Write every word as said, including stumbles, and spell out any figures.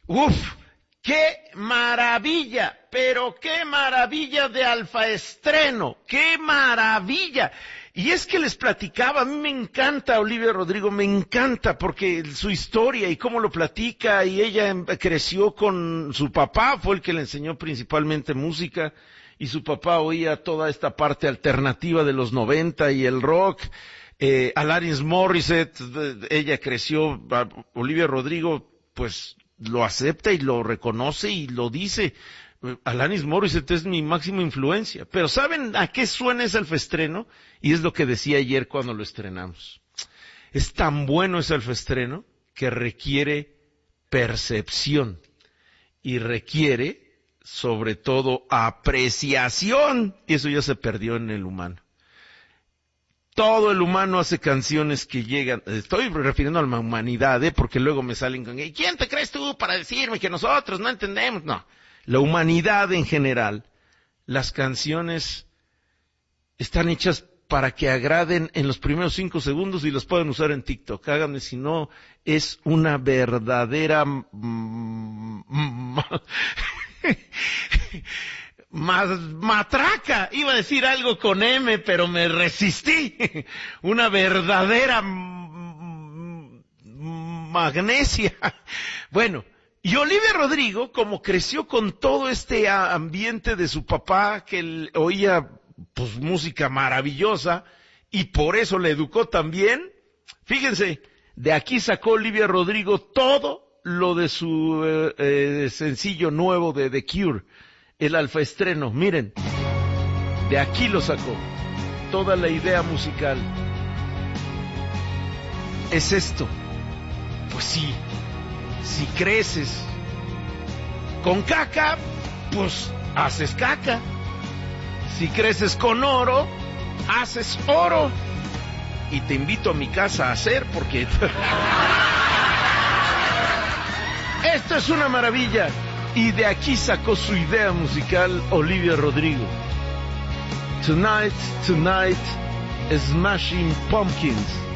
Uf, qué maravilla, pero qué maravilla de Alfa Estreno, qué maravilla. Y es que les platicaba, a mí me encanta Olivia Rodrigo, me encanta porque su historia y cómo lo platica, y ella creció con su papá, fue el que le enseñó principalmente música, y su papá oía toda esta parte alternativa de los noventa y el rock. Eh, Alanis Morissette, ella creció, Olivia Rodrigo, pues lo acepta y lo reconoce y lo dice. Alanis Morissette es mi máxima influencia. Pero ¿saben a qué suena ese alfaestreno? Y es lo que decía ayer cuando lo estrenamos. Es tan bueno ese alfaestreno que requiere percepción y requiere, sobre todo, apreciación. Y eso ya se perdió en el humano. Todo el humano hace canciones que llegan, estoy refiriendo a la humanidad, ¿eh? Porque luego me salen con, ¿quién te crees tú para decirme que nosotros no entendemos? No, la humanidad en general, las canciones están hechas para que agraden en los primeros cinco segundos y las pueden usar en TikTok. Háganme si no, es una verdadera matraca. Iba a decir algo con M, pero me resistí. Una verdadera magnesia. Bueno, y Olivia Rodrigo, como creció con todo este ambiente de su papá, que él oía pues música maravillosa, y por eso le educó también, fíjense, de aquí sacó Olivia Rodrigo todo lo de su eh, eh, sencillo nuevo de The Cure, el alfaestreno. Miren, de aquí lo sacó, toda la idea musical. Es esto. Pues sí, si creces con caca, pues haces caca. Si creces con oro, haces oro. Y te invito a mi casa a hacer, porque esto es una maravilla. Y de aquí sacó su idea musical Olivia Rodrigo. Tonight, tonight, Smashing Pumpkins.